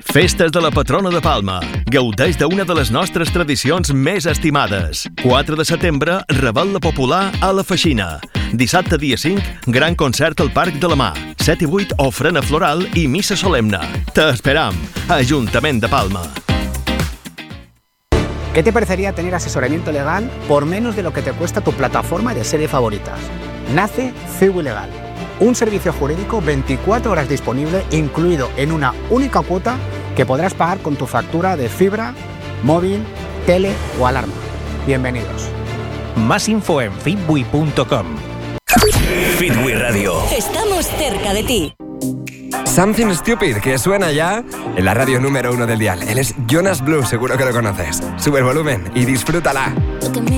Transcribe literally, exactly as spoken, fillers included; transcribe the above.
Festes de la patrona de Palma. Gaudeix d'una de les nostres tradicions més estimades. quatre de setembre, Revetlla Popular a la Feixina. Dissabte dia cinc, gran concert al Parc de la Mar. set i vuit, ofrena floral i missa solemne. T'esperam. Ajuntament de Palma. ¿Qué te parecería tener asesoramiento legal por menos de lo que te cuesta tu plataforma de series favoritas? Nace Ciwi Legal, un servicio jurídico veinticuatro horas disponible, incluido en una única cuota que podrás pagar con tu factura de fibra, móvil, tele o alarma. Bienvenidos. Más info en fitwi punto com. Fitwi Radio. Estamos cerca de ti. Something Stupid, que suena ya en la radio número uno del dial. Él es Jonas Blue, seguro que lo conoces. Sube el volumen y disfrútala.